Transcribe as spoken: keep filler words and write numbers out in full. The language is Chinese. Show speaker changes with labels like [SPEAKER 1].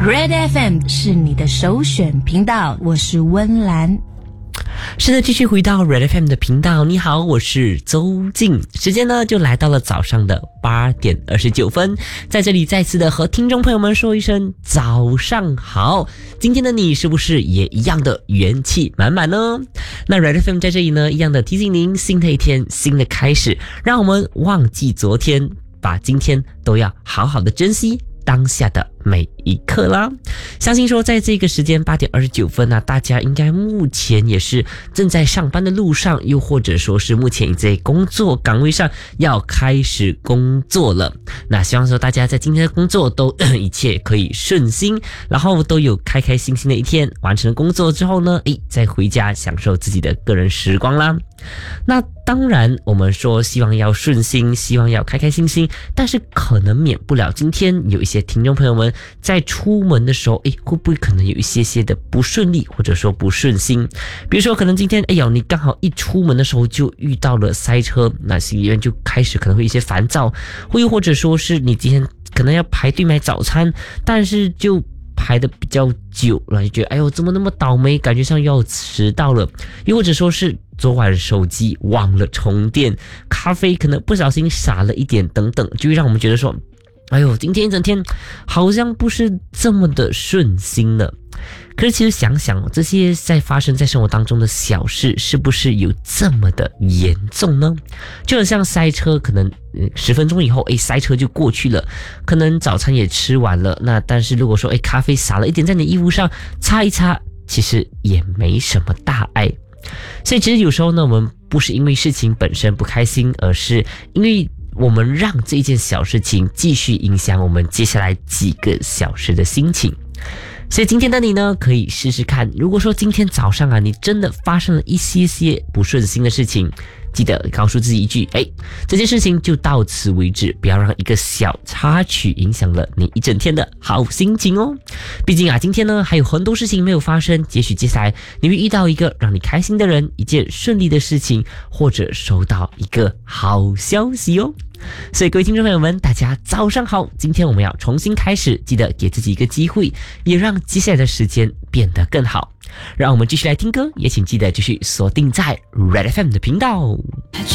[SPEAKER 1] Red F M 是你的首选频道，我是温岚。
[SPEAKER 2] 是的，继续回到 Red F M 的频道。你好，我是周静。时间呢就来到了早上的八点二十九分，在这里再次的和听众朋友们说一声早上好。今天的你是不是也一样的元气满满呢？那 Red F M 在这里呢，一样的提醒您，新的一天，新的开始，让我们忘记昨天，把今天都要好好的珍惜当下的每一刻啦。相信说在这个时间八点二十九分啊，大家应该目前也是正在上班的路上，又或者说是目前在工作岗位上要开始工作了。那希望说大家在今天的工作都一切可以顺心，然后都有开开心心的一天。完成了工作之后呢，诶，再回家享受自己的个人时光啦。那当然我们说希望要顺心，希望要开开心心，但是可能免不了今天有一些听众朋友们在出门的时候，诶，会不会可能有一些些的不顺利，或者说不顺心。比如说可能今天哎呦，你刚好一出门的时候就遇到了塞车，那心里面就开始可能会有一些烦躁，或又或者说是你今天可能要排队买早餐，但是就排的比较久了，就觉得哎呦怎么那么倒霉，感觉上又要迟到了。又或者说是昨晚手机忘了充电，咖啡可能不小心洒了一点等等，就会让我们觉得说哎呦今天一整天好像不是这么的顺心了。可是其实想想这些在发生在生活当中的小事，是不是有这么的严重呢？就很像塞车，可能十分钟以后，诶，塞车就过去了，可能早餐也吃完了，那但是如果说诶咖啡洒了一点在你衣服上，擦一擦，其实也没什么大碍。所以其实有时候呢，我们不是因为事情本身不开心，而是因为我们让这件小事情继续影响我们接下来几个小时的心情。所以今天的你呢，可以试试看，如果说今天早上啊，你真的发生了一些些不顺心的事情，记得告诉自己一句，哎，这件事情就到此为止，不要让一个小插曲影响了你一整天的好心情哦。毕竟啊，今天呢还有很多事情没有发生，也许接下来你会遇到一个让你开心的人，一件顺利的事情，或者收到一个好消息哦。所以各位听众朋友们，大家早上好，今天我们要重新开始，记得给自己一个机会，也让接下来的时间变得更好。让我们继续来听歌，也请记得继续锁定在 Red F M 的频道。